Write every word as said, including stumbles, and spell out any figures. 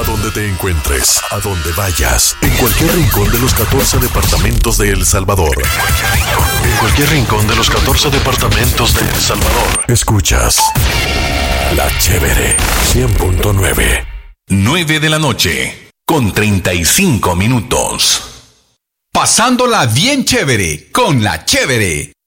A donde te encuentres, a donde vayas, en cualquier rincón de los catorce departamentos de El Salvador. En cualquier rincón de los catorce departamentos de El Salvador. Escuchas La Chévere cien punto nueve. nueve de la noche, con treinta y cinco minutos. Pasándola bien chévere, con La Chévere.